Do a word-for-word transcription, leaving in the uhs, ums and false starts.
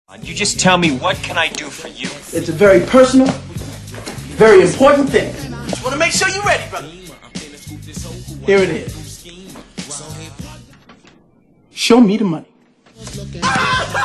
You just tell me, what can I do for you? It's a very personal, very important thing. Just want to make sure you're ready, brother. Here it is. Show me the money.